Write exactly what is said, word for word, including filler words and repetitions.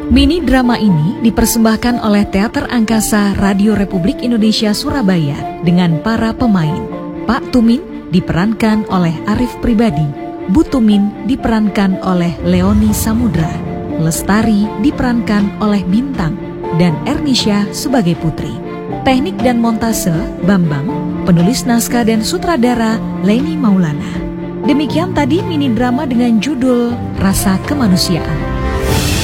Mini drama ini dipersembahkan oleh Teater Angkasa Radio Republik Indonesia Surabaya dengan para pemain. Pak Tumin diperankan oleh Arif Pribadi, Bu Tumin diperankan oleh Leoni Samudra, Lestari diperankan oleh Bintang, dan Ernisha sebagai Putri. Teknik dan montase Bambang, penulis naskah dan sutradara Leni Maulana. Demikian tadi mini drama dengan judul Rasa Kemanusiaan.